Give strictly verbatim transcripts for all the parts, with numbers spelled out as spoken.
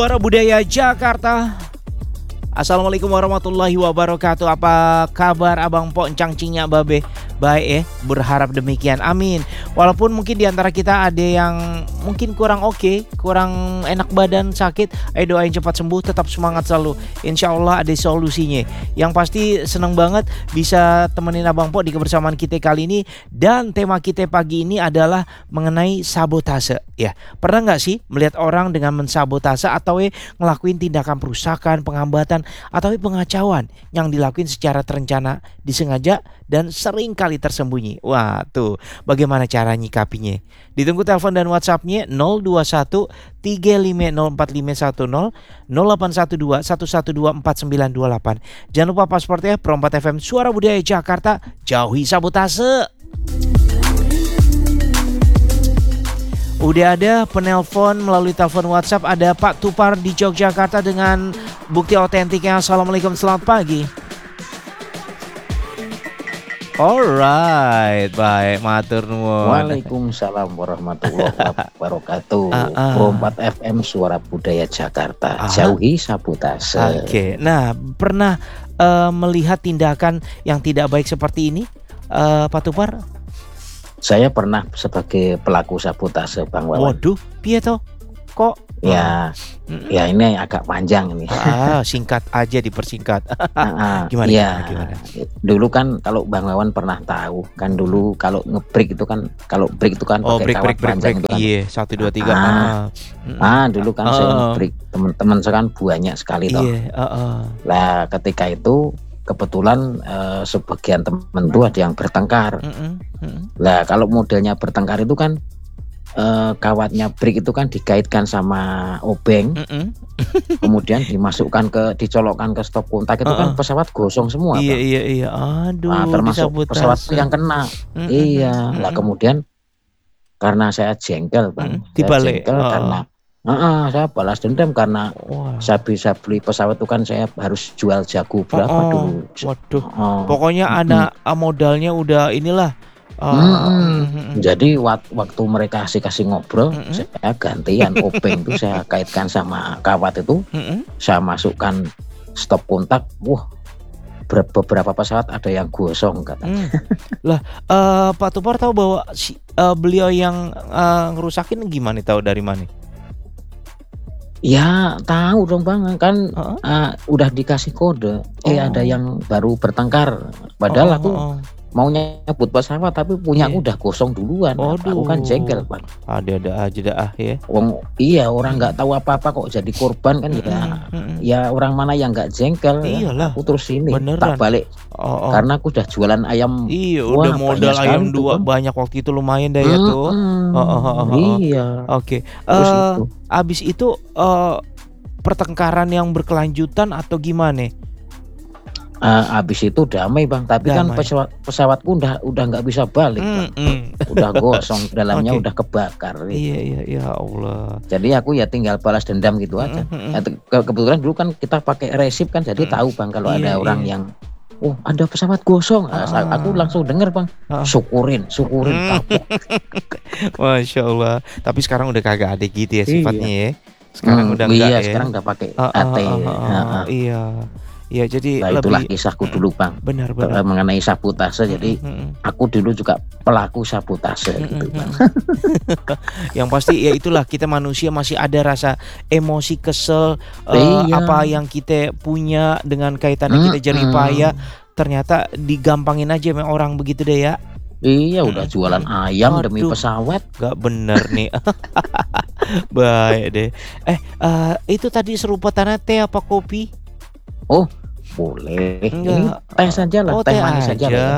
Suara Budaya Jakarta. Assalamualaikum warahmatullahi wabarakatuh. Apa kabar Abang Po Encang Cinya Babe? Baik ya, berharap demikian, amin. Walaupun mungkin diantara kita ada yang mungkin kurang oke, okay, kurang enak badan, sakit, ayo doain cepat sembuh, tetap semangat selalu. Insya Allah ada solusinya. Yang pasti senang banget bisa temenin Abang Po di kebersamaan kita kali ini. Dan tema kita pagi ini adalah mengenai sabotase. Ya, pernah nggak sih melihat orang dengan mensabotase atau eh, ngelakuin tindakan perusakan, penghambatan atau pengacauan yang dilakuin secara terencana, disengaja dan sering kali tersembunyi. Wah tuh, bagaimana cara nyikapinya? Ditunggu telepon dan WhatsAppnya nol dua satu tiga lima nol empat lima satu nol nol delapan satu dua satu satu dua empat sembilan dua delapan. Jangan lupa pasportnya Pro empat F M Suara Budaya Jakarta. Jauhi sabotase. Udah ada penelpon melalui telepon WhatsApp. Ada Pak Tupar di Yogyakarta dengan bukti otentiknya. Assalamualaikum, selamat pagi. Alright, baik, matur nuwun. Waalaikumsalam warahmatullahi wabarakatuh. uh, uh. Pro empat F M Suara Budaya Jakarta. uh. Jauhi sabotase. Oke, okay. Nah pernah uh, melihat tindakan yang tidak baik seperti ini, uh, Pak Tupar? Saya pernah sebagai pelaku sabotase, Bang Wawan. Waduh, piye toh? Kok? Ya, hmm. ya ini agak panjang ini. Ah, singkat aja, dipersingkat. uh, gimana, ya, gimana, gimana? Dulu kan kalau Bang Wawan pernah tahu kan, dulu kalau ngebreak itu kan, kalau break itu kan oh, pakai break, kawat break, break, panjang break. itu kan. Iya, satu dua tiga. Ah, ah. ah dulu kan uh. saya ngebreak, teman-teman saya kan banyak sekali toh. Iya, uh, uh. Lah ketika itu kebetulan uh, sebagian teman tuh ada yang bertengkar. Mm-mm, mm-mm. Lah kalau modelnya bertengkar itu kan uh, kawatnya break itu kan dikaitkan sama obeng, kemudian dimasukkan ke, dicolokkan ke stop kontak itu uh-uh. kan pesawat gosong semua. Iya Bang. iya iya, aduh. Nah, termasuk pesawat yang kena. Mm-mm, iya. Mm-mm. Lah kemudian karena saya jengkel, Bang. Mm-mm. Saya jengkel uh-uh. karena Uh, uh, saya balas dendam karena wow. saya bisa beli pesawat itu kan saya harus jual jago berapa oh, oh. dulu. Waduh, uh, pokoknya mm, ada modalnya udah inilah. Uh, mm, mm, mm. Jadi wak- waktu mereka kasih-kasih ngobrol, mm, saya gantian obeng itu saya kaitkan sama kawat itu, mm, saya masukkan stop kontak. Wah, beberapa pesawat ada yang gosong katanya. Hmm. Lah, uh, Pak Tupar tahu bahwa si, uh, beliau yang uh, ngerusakin gimana? Tahu dari mana? Ya tahu dong Bang, kan uh-huh. uh, udah dikasih kode. Eh oh. ada yang baru bertengkar. Padahal oh, aku oh. maunya nyebut pesawat tapi punya yeah. aku udah kosong duluan. Aku kan jengkel Bang. Ada-ada aja dah ya. Wong iya orang nggak tahu apa-apa kok jadi korban kan ya. Ya orang mana yang nggak jengkel. Iyalah. Ya. Aku terus ini beneran. tak balik. Oh, oh. Karena aku udah jualan ayam. Iya, wah, udah modal ayam dua kan. Banyak waktu itu lumayan deh ya hmm, tuh. Oh, oh, oh, oh. Iya. Oke. Okay. Uh, abis itu uh, pertengkaran yang berkelanjutan atau gimana? Uh, abis itu damai Bang, tapi damai. Kan pesawat pesawatku udah udah nggak bisa balik, mm, mm. udah gosong, dalamnya okay. udah kebakar. Gitu. Iya iya ya Allah. Jadi aku ya tinggal balas dendam gitu aja. Mm, mm, mm. Ke- kebetulan dulu kan kita pakai resip kan, jadi mm. tahu Bang kalau iya, ada orang iya. yang oh ada pesawat gosong, ah. aku langsung denger Bang, ah. syukurin, syukurin. Mm. Masya Allah. Tapi sekarang udah kagak ada gitu ya sifatnya iya. ya. Sekarang hmm, udah enggak iya, ya. Sekarang udah pakai uh, A T. Uh, uh, uh, uh, uh, iya. Ya jadi nah, lebih... itulah kisahku dulu Bang. Benar benar. Mengenai sabotase. Mm-hmm. Jadi aku dulu juga pelaku sabotase mm-hmm. gitu Bang. Yang pasti ya itulah, kita manusia masih ada rasa emosi, kesel, iya. uh, apa yang kita punya dengan kaitannya mm-hmm. kita jerih payah ternyata digampangin aja sama orang begitu deh ya. Iya udah hmm. jualan ayam Aduh, demi pesawat. Gak bener nih. Baik deh. Eh uh, itu tadi serupatannya teh apa kopi? Oh boleh. Enggak. Teh saja lah. Oh, teh, teh manis aja. saja lah.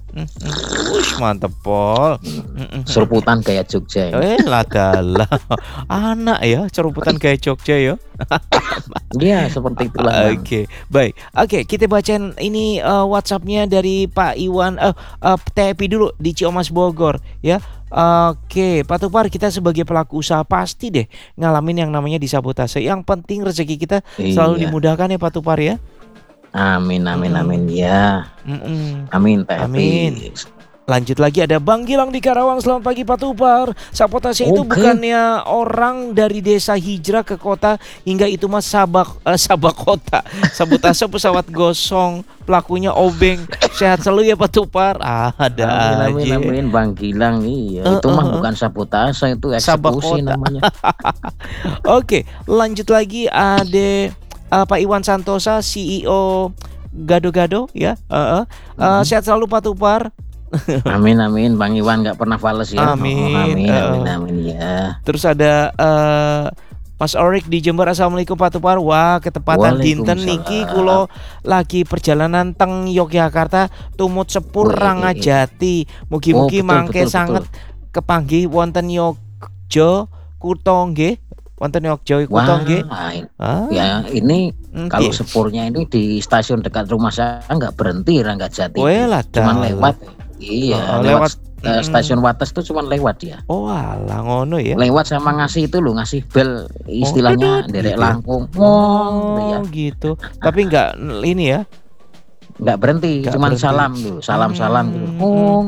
Ush, mantep Pol. Seruputan kayak Jogja. Eh ladalah. Anak ya seruputan kayak Jogja ya. Iya seperti itulah. Oke okay. Baik. Oke okay, kita bacain ini uh, WhatsAppnya dari Pak Iwan uh, uh, T P dulu di Ciomas Bogor ya. Oke, Pak Tupar, kita sebagai pelaku usaha pasti deh ngalamin yang namanya disabotase. Yang penting rezeki kita selalu iya. dimudahkan ya Pak Tupar ya. Amin amin mm. amin ya. Mm-mm. Amin Pak. Amin. Lanjut lagi ada Bang Gilang di Karawang. Selamat pagi Pak Tupar. Sabotase itu Oke. bukannya orang dari desa hijrah ke kota, hingga itu mas sabak eh, sabak kota. Sabotase pesawat gosong, pelakunya obeng. Sehat selalu ya Pak Tupar. Ah, ada Amin, aja. amin, amin, Bang Gilang. Iya, Eh, itu eh, mah eh. bukan sabotase, itu Sabak eksekusi kota. namanya. Oke, lanjut lagi ada uh, Pak Iwan Santosa, C E O Gado-Gado ya. Uh, uh. Uh, Mhm. Sehat selalu Pak Tupar. Amin, amin, Bang Iwan nggak pernah fales ya. Amin, Oh, amin, eh, amin, eh. amin ya. Terus ada uh, Mas Orik di Jember. Assalamualaikum Pak Tupar. Wah, ketepatan dinten niki kulo lagi perjalanan teng Yogyakarta tumut sepur Wih. Rangajati. Mugi-mugi Oh, betul, mangke betul, sanget kepanggih wonten Yogyo Kutha nggih. Wonten Yogyo Kutha nggih. Wah, in- Ah, ya ini mm, kalau piye? sepurnya ini di stasiun dekat rumah saya nggak berhenti Ranggajati. Weh lah, Cuman dalah. lewat. Iya, Oh, lewat, lewat, eh, mm. stasiun Wates tuh cuman lewat ya. Oh alah ngono ya. Lewat sama ngasih itu loh, ngasih bel istilahnya dedut derek gitu ya? langkung. Wong, Oh ya. gitu. Tapi nggak ini ya. Nggak berhenti, Nggak cuman berhenti. salam dulu, salam-salam gitu. Hmm, Wong.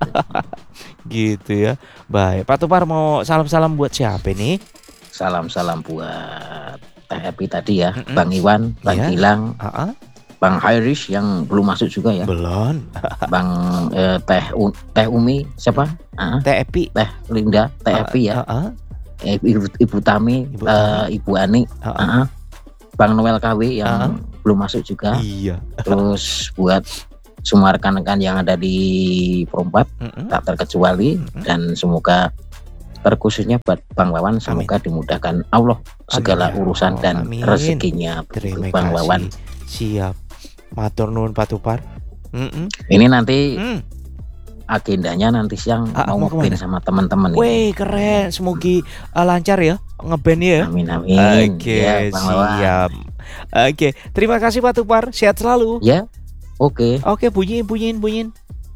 Gitu ya. Baik, Pak Tupar mau salam-salam buat siapa nih? Salam-salam buat Teh Epi tadi ya, Mm-mm. Bang Iwan, Bang Iya. Gilang, Ah, ah, Bang Hairish yang belum masuk juga ya. belum. Bang eh, Teh U- Teh Umi siapa? Ah, Teh Epi. Teh Linda, Teh Epi ya. Ah, ah, Eh, Ibu, Ibu Tami, Ibu eh, Ibu Ani, ah, ah. ah, ah. Bang Noel K W yang Ah. belum masuk juga. Iya. Terus buat semua rekan-rekan yang ada di Perompat Mm-mm. tak terkecuali, Mm-mm. dan semoga terkhususnya buat Bang Wawan semoga dimudahkan Allah segala Amin ya urusan Allah, dan amin. rezekinya Terima Bang kasih. Wawan. Siap. Matur nuwun Pak Tupar. Mm-mm. Ini nanti Mm. agendanya nanti siang Ah, mau mau ngeband kemana? sama teman-teman ini. Weh keren. Semoga uh, lancar ya ngeband ya. Amin, amin. Oke, Ya, Bang Wawan. siap. Oke, terima kasih Pak Tupar. Sehat selalu. Ya, oke. Oke, bunyiin, bunyiin, bunyiin.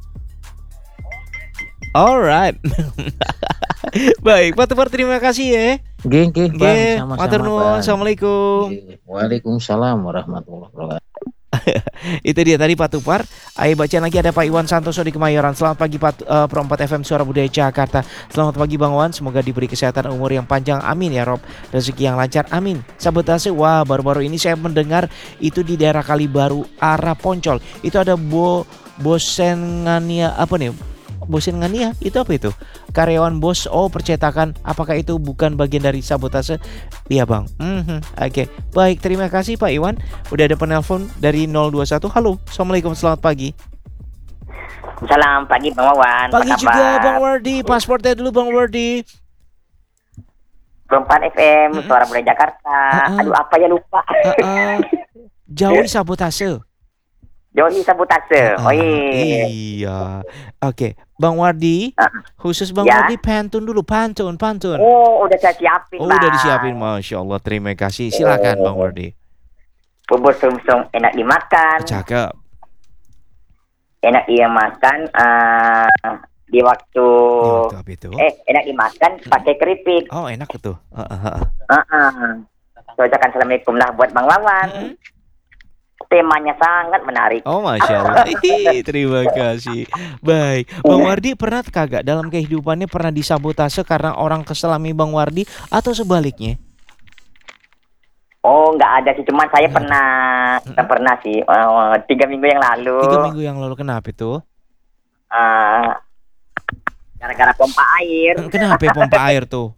Alright. Baik, Pak Tupar terima kasih ya. Nggih, nggih, Bang. Nggih, Sama-sama, matur nuwun. Bang. Assalamualaikum. Nggih. Waalaikumsalam warahmatullahi wabarakatuh. Itu dia tadi Pak Tupar. Ayo bacaan lagi ada Pak Iwan Santoso di Kemayoran. Selamat pagi Pak uh, Perompat F M Suara Budaya Jakarta. Selamat pagi Bang Wan. Semoga diberi kesehatan, umur yang panjang. Amin ya Rob. Rezeki yang lancar. Amin. Sabotase. Wah, baru-baru ini saya mendengar itu di daerah Kalibaru arah Poncol. Itu ada Bo Bosengania apa nih? Bosengania itu apa itu? Karyawan bos oh percetakan. Apakah itu bukan bagian dari sabotase? Iya Bang. Mhm. Oke. Baik, terima kasih Pak Iwan. Udah ada penelpon dari nol dua satu. Halo. Assalamualaikum, selamat pagi. Salam pagi Bang Wawan. Pagi Apa juga kabar? Bang Wardi. Pasportnya dulu Bang Wardi. Perempat F M Mm-mm. Suara Budaya Jakarta. Uh-uh. Aduh apa ya lupa. Uh-uh. Jauhi sabotase. Jauhi sabotase. Uh-uh. Oh iya. Iya. Oke, Bang Wardi. Uh. Khusus Bang Ya. Wardi pantun dulu, pantun, pantun. Oh udah saya siapin Oh, Bang. udah disiapin, Masya Allah. Terima kasih. Silakan Bang Wardi. Bubur sumsum enak dimakan. Cakep. Enak dia makan eh, di waktu. Ini waktu apa itu? Eh enak dimakan pakai keripik. Oh, enak tuh. Uh-uh. Heeh. Saya ucapkan assalamualaikum lah buat Bang Wawan. Mm-mm. Temanya sangat menarik. Oh, Masya Allah. Ih, terima kasih. Baik, Bang Wardi pernah kagak dalam kehidupannya pernah disabotase karena orang keselami Bang Wardi atau sebaliknya? Oh nggak ada sih, cuman saya Nggak pernah Mm-mm. pernah sih eh, tiga minggu yang lalu. Tiga minggu yang lalu kenapa itu? eh, gara-gara pompa air. Kenapa ya pompa air tuh?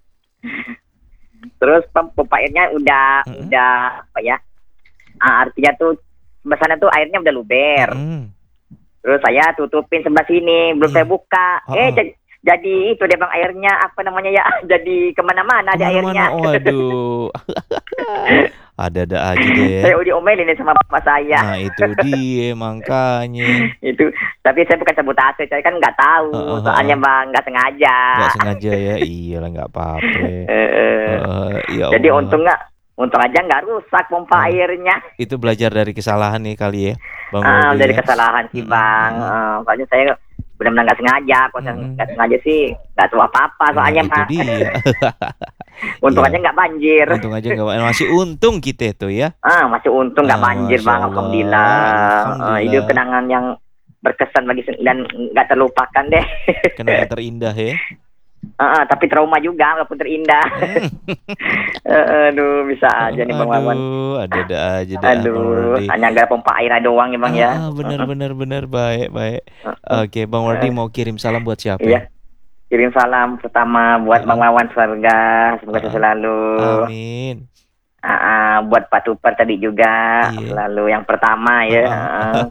Terus pom- pompa airnya udah Mm-mm. udah apa ya? Ah, artinya tuh sebelah sana tuh airnya udah luber. Mm. Terus saya tutupin sebelah sini, belum Mm. saya buka. Oh, Eh oh. jadi, jadi itu deh bang airnya apa namanya ya? Jadi kemana-mana ada airnya. Kemana-mana, waduh. Ada-ada aja deh. Saya udah omelin nih sama bapak saya. Nah itu dia makanya. Itu tapi saya bukan sabotase, saya kan nggak tahu. Uh, uh, uh, Soalnya bang nggak sengaja. Gak sengaja ya, iyalah nggak apa-apa. Eh, eh. Eh, ya Jadi Allah. untung nggak, untung aja nggak rusak pompa Hmm. airnya. Itu belajar dari kesalahan nih kali ya, Bang Ah, Wardi dari ya. kesalahan sih Mm-mm, bang. mm-mm. Ah, soalnya saya benar-benar nggak sengaja. Kalau saya Mm-mm. nggak sengaja sih nggak tahu apa-apa Nah, soalnya itu bang. dia. Untung Iya. aja nggak banjir. Untung aja nggak masih untung kita tuh ya. Ah, masih untung nggak Ah, banjir Masya bang. Allah. Alhamdulillah. Ah, itu Alhamdulillah. kenangan yang berkesan bagi dan nggak terlupakan deh. Kenangan terindah ya. Uh, uh, tapi trauma juga walaupun terindah. uh, aduh bisa aja nih Bang Wawan. Aduh, ada-ada aja dah. Aduh, hanya gara pompa air doang ya Bang ah, ya. Bener bener bener baik baik. Uh, Oke, okay, Bang Wardi uh, mau kirim salam buat siapa? Iya. Kirim salam pertama buat uh, Bang Wawan Surga, semoga uh, selalu. Amin. Uh, uh, buat Pak Tupar tadi juga, yeah. Selalu yang pertama ya. Uh,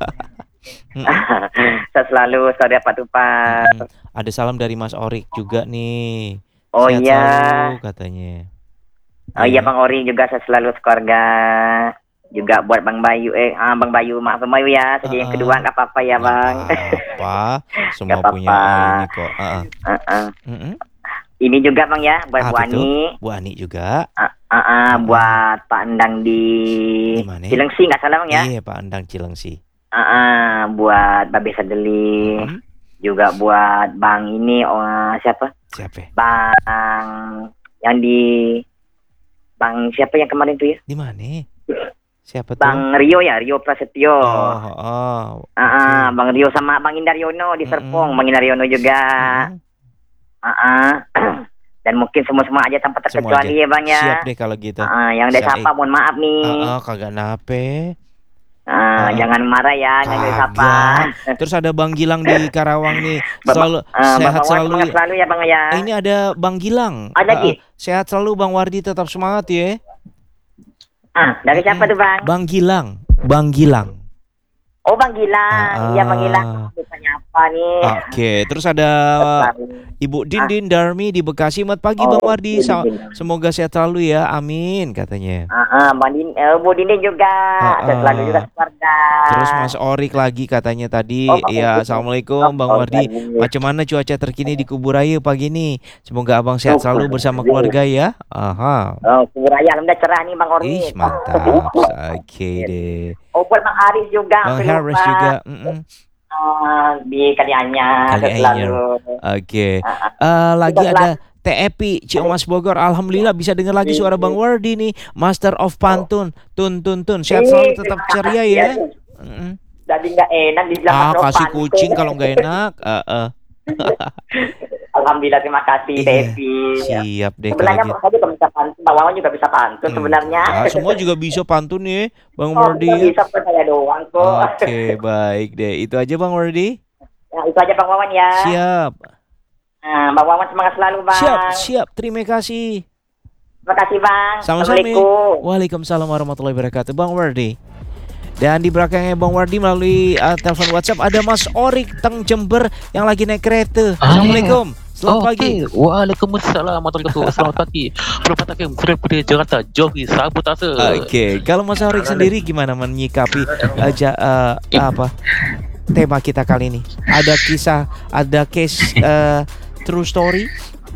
Saya selalu saudara Pak Tupar. Hmm. Ada salam dari Mas Orik juga nih. Oh Sehat iya. Selalu, katanya. Oh iya Bang Ori juga saya selalu sekeluarga. Juga buat Bang Bayu eh ah, Bang Bayu maaf Bang Bayu ya. Jadi uh, yang kedua nggak apa-apa ya Bang. Apa? Semua gak punya apa-apa. ini kok. Uh -uh. Uh -uh. Uh -uh. Ini juga Bang ya buat ah, Bu Ani. Bu Ani juga. Uh, uh, uh, buat Pak Endang di Dimana? Cilengsi nggak salah Bang ya? Iya Pak Endang Cilengsi. Uh, uh, buat Babe Sadeli. Uh -huh. Juga buat Bang ini oh, siapa? Siapa? Bang yang di Bang siapa yang kemarin tuh ya? Di mana? Siapa tuh? Bang Rio ya, Rio Prasetyo. Oh, oh. Uh, uh, Bang Rio sama Bang Indaryono di Serpong, mm-hmm. Bang Indaryono juga. Mm-hmm. uh, uh. Dan mungkin semua-semua aja tanpa terkecuali ya Bang ya. Siap deh kalau gitu. Uh, uh, yang udah sapa mohon maaf nih. Uh, uh, kagak nape. Uh, uh, jangan marah ya, jangan sapa. Terus ada Bang Gilang di Karawang nih. Selalu uh, sehat Bang selalu. selalu ya Bang ya. Eh, ini ada Bang Gilang. Ada lagi. Uh, sehat selalu Bang Wardi, tetap semangat ya. Ah, dari siapa tuh Bang? Bang Gilang. Bang Gilang. Oh Bang Gilang, iya uh, Bang Gilang. Bukannya apa nih? Oke, okay. Terus ada Ibu Dindin ah. Darmi di Bekasi. Selamat pagi oh, Bang Wardi. Semoga sehat selalu ya, amin katanya. Ah, uh, uh, Bang Din, uh, Bu Dindin juga, uh, uh. sehat selalu juga keluarga. Terus Mas Orik lagi katanya tadi. Oh, ya, assalamualaikum Bang oh, Wardi. Macam mana cuaca terkini di Kuburaya pagi ini? Semoga Abang sehat selalu bersama keluarga ya. Aha. Oh, Kuburaya alhamdulillah cerah nih Bang Orik. Ih, mantap. Oke okay deh. Oh, buat Bang Haris juga. Bang Haris juga. Mm -mm. Uh, di Kalianyar. Kalianyar. Oke. Okay. Uh, uh, lagi ada T E P I Ciomas Bogor. Alhamdulillah bisa dengar lagi suara Bang Wardi nih. Master of Pantun. Tun tun tun. Sehat selalu, tetap ceria ya. Mm-mm. Jadi nggak enak di Ah, kasih kucing kalau nggak enak. Uh, uh. Alhamdulillah, terima kasih T E P I. Siap deh. Sebenarnya saya juga bisa pantun, Bang Wawan juga bisa pantun hmm. sebenarnya. Nah, semua juga bisa pantun ya, Bang oh, Wardi. Bisa pun saya doang kok. Oke, okay, baik deh. Itu aja Bang Wardi. Nah, itu aja Bang Wawan ya. Siap. Nah, Bang Wawan semangat selalu Bang. Siap, siap. Terima kasih. Terima kasih Bang. Sama-sama. Waalaikumsalam warahmatullahi wabarakatuh, Bang Wardi. Dan di belakangnya Bang Wardi melalui uh, telepon WhatsApp ada Mas Orik Teng Jember yang lagi naik kereta. Assalamualaikum. Selamat oh, pagi. Okay. Waalaikumsalam warahmatullahi wabarakatuh. Selamat pagi. Perempat Hakim Freeport Jakarta Jogi Sabutase. Oke, okay. Kalau Mas Orik sendiri gimana menyikapi aja uh, apa tema kita kali ini? Ada kisah, ada case uh, true story?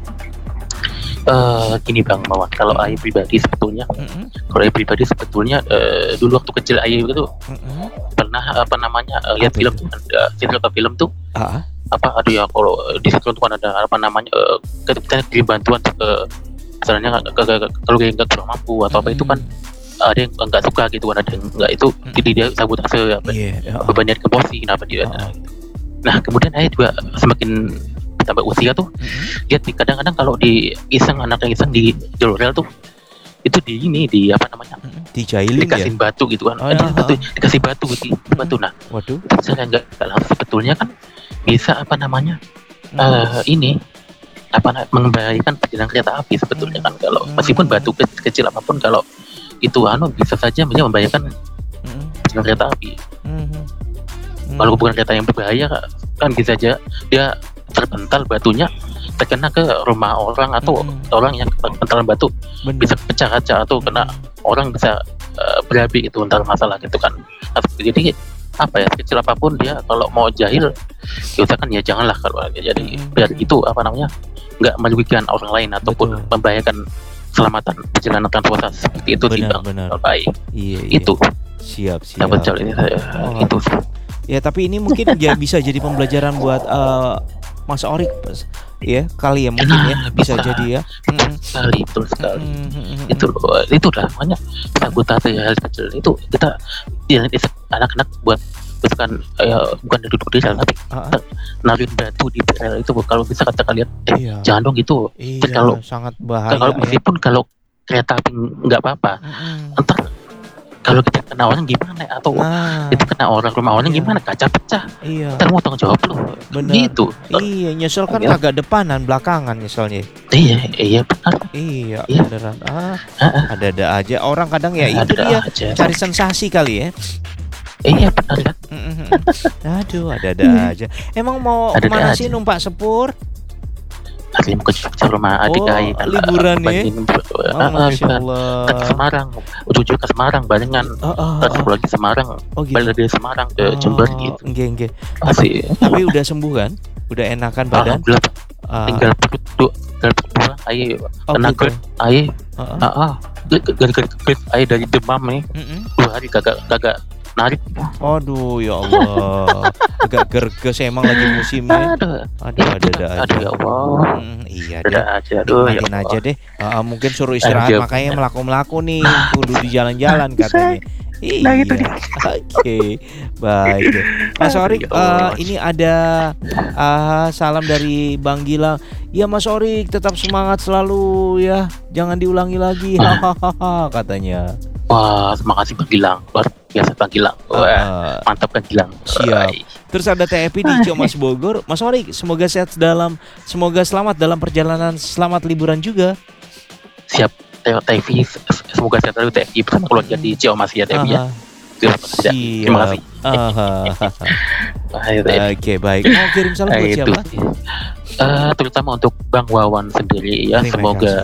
Uh, gini Bang Mawan, kalau mm-hmm. ayah pribadi sebetulnya, mm-hmm. kalau ayah pribadi sebetulnya uh, dulu waktu kecil ayah itu mm-hmm. pernah apa namanya uh, lihat film, uh, cerita film tuh, uh-huh. apa ada ya kalau di situ tuh kan ada apa namanya uh, kita kirim bantuan ke misalnya kalau yang nggak kurang mampu atau apa mm-hmm. itu kan ada yang nggak suka gitu kan, ada yang nggak itu mm-hmm. jadi dia sabotase apa yeah, uh-huh. bebannya emosi kenapa dia. Uh-huh. Nah kemudian ayah juga semakin tambah usia tuh, mm-hmm. lihat nih kadang-kadang kalau di iseng anak yang iseng di jalur rel tuh itu di ini di apa namanya mm-hmm. dijahilin dikasih ya? batu gitu kan, oh, ya, batu, dikasih batu di mm-hmm. batu. Nah, waduh, saya nggak sebetulnya kan bisa apa namanya mm-hmm. uh, ini apa membahayakan perjalanan kereta api sebetulnya kan, kalau mm-hmm. meskipun batu ke- kecil apapun kalau itu anu bisa saja membahayakan mm-hmm. perjalanan kereta api. Mm-hmm. Kalau bukan kereta yang berbahaya kan bisa aja dia terpental batunya terkena ke rumah orang atau hmm. orang yang pentalan batu. Bener. Bisa pecah kaca atau kena hmm. orang bisa uh, berapi itu entar masalah gitu kan. Jadi apa ya sekecil apapun dia kalau mau jahil ya usahakan ya janganlah kalau jadi hmm. biar itu apa namanya nggak merugikan orang lain ataupun betul. Membahayakan keselamatan perjalanan transportasi seperti itu sih Bang. Baik. Iya, iya. Itu. Siap siap. Nah, betul ini saya oh. itu sih. Ya tapi ini mungkin ya bisa jadi pembelajaran buat uh, Mas Orik, ya kali ya mungkin nah, ya bisa, bisa jadi ya. Sekali betul sekali. Mm-hmm. Itu itu udah makanya kita buat hal kecil itu kita ya, anak-anak buat itu kan ya, bukan duduk di jalan tapi Uh-uh. naruhin batu di rel itu kalau bisa kata kalian eh Iya. jangan dong gitu. Iya, Terus kalau sangat bahaya. kalau ya. meskipun kalau kereta api nggak apa-apa, Mm-mm. entar kalau kita kena orang gimana atau Nah, itu kena orang rumah orang Iya. gimana, kaca pecah, iya. ntar mau tanggung jawab lu. Bener. Gitu. Iya, nyesel kan Iya. kagak depanan, belakangan nyeselnya. Iya, iya benar. Iya, Iya. beneran. Ah, Heeh. ada-ada aja. Orang kadang ya itu Ada dia aja. cari sensasi kali ya. Iya benar kan. Mm-mm. Aduh, ada-ada aja. Emang mau Ada-ada kemana aja. sih numpak sepur? Asli mau ke Jogja rumah adik Oh, ay liburan ya? Oh, Masya Ke Allah. Semarang, ujung-ujung ke Semarang, barengan. Oh, oh, Terus oh. lagi Semarang, Oh, gitu. balik dari Semarang ke Jember gitu. Enggak, enggak. Masih Tapi udah sembuh kan? Udah enakan badan? alhamdulillah Ah, tinggal perut tuh, tinggal perut dua, ay oh, kena gitu. GERD, ay, Heeh. ah, ah, gara-gara GERD, ay dari demam nih, Mm-mm. dua hari kagak kagak narik. Aduh, ya Allah. Agak gerges emang lagi musimnya. Aduh, Aduh, ada-ada aja. aduh ya Allah, Hmm, iya ada deh. aja, aduh ya Nikmatin aja Allah. deh. Ah, mungkin suruh istirahat, Aduh. makanya melaku-melaku nih, kudu di jalan-jalan katanya. Nah, Iya. gitu deh. Oke, baik deh. Mas Orik, Ya Allah. eh, ini ada ah, salam dari Bang Gilang. Ya Mas Orik, tetap semangat selalu ya. Jangan diulangi lagi. Hahaha katanya. Wah, terima kasih Bang Gilang, luar biasa Bang Gilang. Wah, Ah, mantap Bang Gilang. Siap. Ay. terus ada T F P di Ciamas Bogor. Mas Orik, semoga sehat dalam, semoga selamat dalam perjalanan, selamat liburan juga. Siap. T V, semoga sehat selalu T V bersama keluarga di Ciamas ya T V ya. Ah, Terima kasih. Terima kasih. Ah, Ayo, Teh. Oke, baik. Mau kirim salam buat Nah, itu siapa? Eh, terutama untuk Bang Wawan sendiri ya, Terima semoga